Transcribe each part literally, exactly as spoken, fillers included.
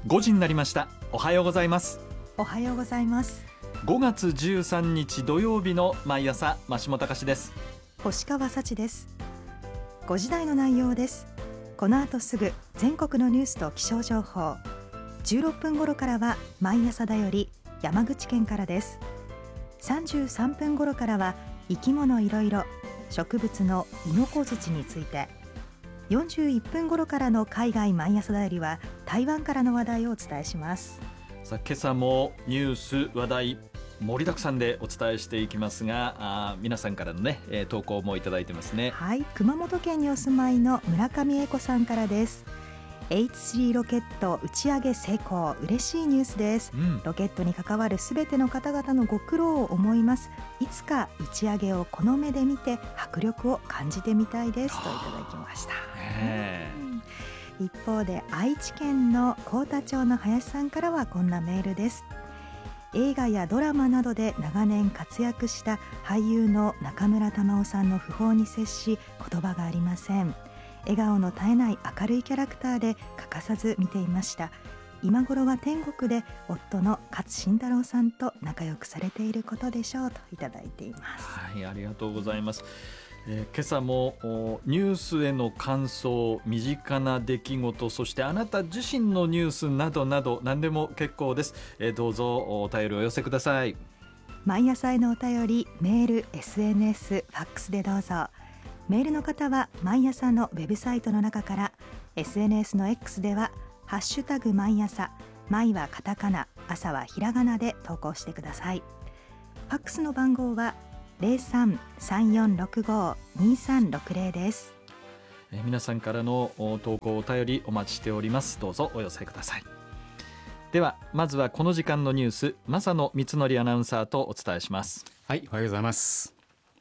ごじになりました。おはようございます。 おはようございます。 ごがつじゅうさんにち土曜日の毎朝、増下隆です。 星川幸です。ごじ台の内容です。この後すぐ全国のニュースと気象情報、じゅうろっぷん頃からは毎朝だより山口県からです。さんじゅうさんぷん頃からは生き物いろいろ植物のイノコズチについて、よんじゅういっぷん頃からの海外毎朝だよりは台湾からの話題をお伝えします。 さあ、今朝もニュース話題盛りだくさんでお伝えしていきますが、あ皆さんからのね、えー、投稿もいただいてますね。 はい、熊本県にお住まいの村上英子さんからです。 エイチスリー ロケット打ち上げ成功、嬉しいニュースです、うん、ロケットに関わるすべての方々のご苦労を思います。いつか打ち上げをこの目で見て迫力を感じてみたいですといただきました。うん、一方で愛知県の幸田町の林さんからはこんなメールです。映画やドラマなどで長年活躍した俳優の中村玉緒さんの訃報に接し言葉がありません。笑顔の絶えない明るいキャラクターで欠かさず見ていました。今頃は天国で夫の勝新太郎さんと仲良くされていることでしょうといただいています。 はい、ありがとうございます。えー、今朝もニュースへの感想、身近な出来事、そしてあなた自身のニュースなどなど何でも結構です。えー、どうぞお便りをお寄せください。 毎朝へのお便り、メール、エスエヌエス、ファックスでどうぞ。メールの方は毎朝のウェブサイトの中から、 エスエヌエス の X ではハッシュタグ毎朝、毎はカタカナ、朝はひらがなで投稿してください。ファックスの番号は ゼロさん さんよんろくご にさんろくゼロ です。 えー、皆さんからの投稿お便りお待ちしております。どうぞお寄せください。ではまずはこの時間のニュース、正野光則アナウンサーとお伝えします。 はい、おはようございます。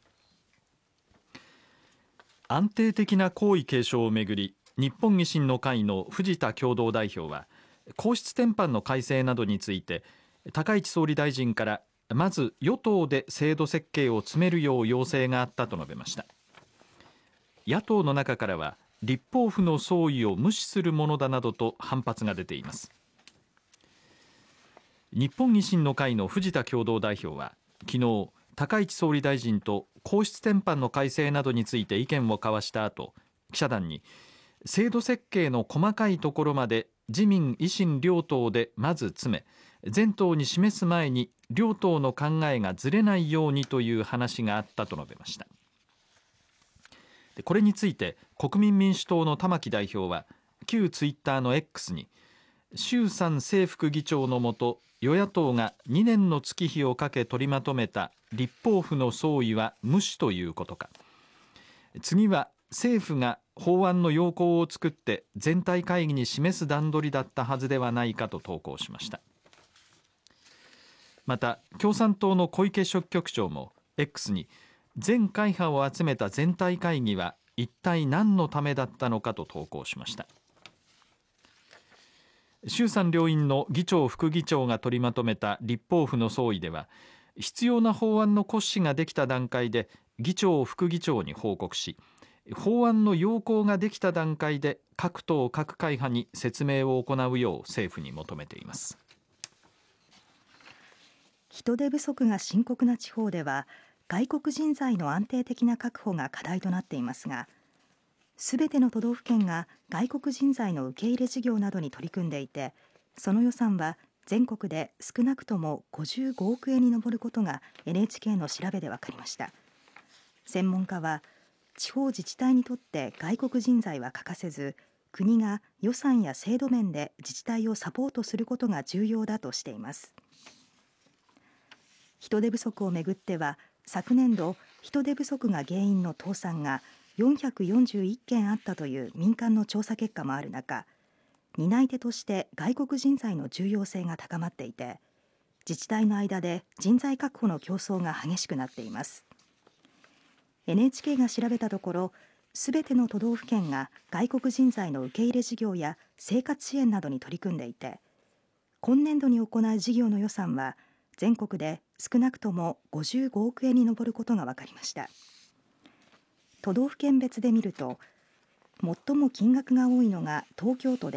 安定的な皇位継承をめぐり、日本維新の会の藤田共同代表は皇室典範の改正などについて高市総理大臣からまず与党で制度設計を詰めるよう要請があったと述べました。野党の中からは立法府の総意を無視するものだなどと反発が出ています。日本維新の会の藤田共同代表は昨日、高市総理大臣と皇室典範の改正などについて意見を交わした後、記者団に制度設計の細かいところまで自民維新両党でまず詰め、全党に示す前に両党の考えがずれないようにという話があったと述べました。でこれについて国民民主党の玉木代表は旧ツイッターの X に、衆参正副議長のもと与野党がにねんの月日をかけ取りまとめた立法府の総意は無視ということか、次は政府が法案の要項を作って全体会議に示す段取りだったはずではないかと投稿しました。また共産党の小池書記局長も X に、全会派を集めた全体会議は一体何のためだったのかと投稿しました。衆参両院の議長副議長が取りまとめた立法府の総意では、必要な法案の骨子ができた段階で議長副議長に報告し、法案の要項ができた段階で各党各会派に説明を行うよう政府に求めています。 人手不足が深刻な地方では外国人材の安定的な確保が課題となっていますが、すべての都道府県が外国人材の受け入れ事業などに取り組んでいて、その予算は全国で少なくともごじゅうごおくえんに上ることが エヌエイチケー の調べで分かりました。専門家は、地方自治体にとって外国人材は欠かせず、国が予算や制度面で自治体をサポートすることが重要だとしています。人手不足をめぐっては、昨年度人手不足が原因の倒産がよんひゃくよんじゅういっけんあったという民間の調査結果もある中、担い手として外国人材の重要性が高まっていて、自治体の間で人材確保の競争が激しくなっています。 エヌエイチケー が調べたところ、すべての都道府県が外国人材の受け入れ事業や生活支援などに取り組んでいて、今年度に行う事業の予算は全国で少なくともごじゅうごおくえんに上ることが分かりました。都道府県別で見ると、最も金額が多いのが東京都で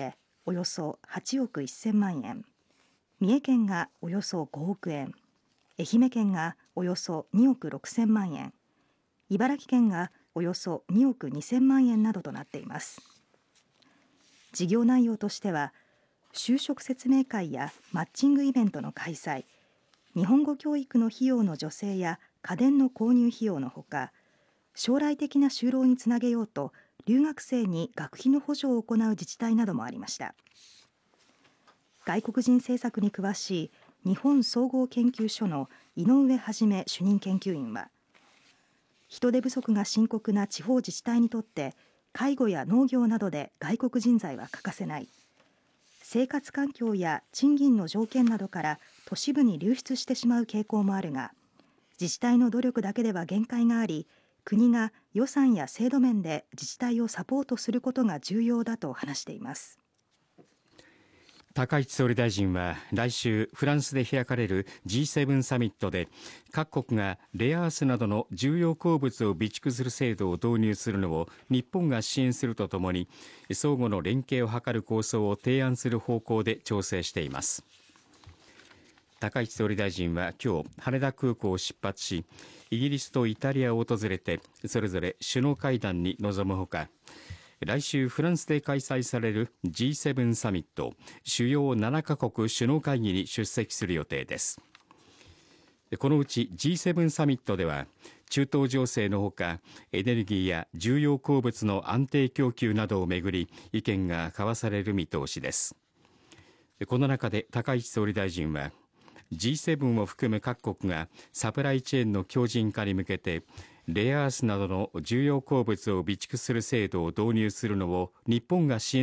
およそはちおくせんまんえん、三重県がおよそごおくえん、愛媛県がおよそにおくろくせんまんえん、茨城県がおよそにおくにせんまんえんなどとなっています。事業内容としては、就職説明会やマッチングイベントの開催、日本語教育の費用の助成や家電の購入費用のほか、将来的な就労につなげようと留学生に学費の補助を行う自治体などもありました。外国人政策に詳しい日本総合研究所の井上はじめ主任研究員は、人手不足が深刻な地方自治体にとって介護や農業などで外国人材は欠かせない。生活環境や賃金の条件などから都市部に流出してしまう傾向もあるが、自治体の努力だけでは限界があり、国が予算や制度面で自治体をサポートすることが重要だと話しています。 高市総理大臣は来週フランスで開かれる ジーセブン サミットで、各国がレアアースなどの重要鉱物を備蓄する制度を導入するのを日本が支援するとともに、相互の連携を図る構想を提案する方向で調整しています。高市総理大臣は今日羽田空港を出発し、イギリスとイタリアを訪れてそれぞれ首脳会談に臨むほか、来週フランスで開催される ジーセブン サミット主要ななカ国首脳会議に出席する予定です。このうち ジーセブン サミットでは、中東情勢のほかエネルギーや重要鉱物の安定供給などをめぐり意見が交わされる見通しです。この中で高市総理大臣は、 ジーセブン を含む各国がサプライチェーンの強靭化に向けてレアアースなどの重要鉱物を備蓄する制度を導入するのを日本が支援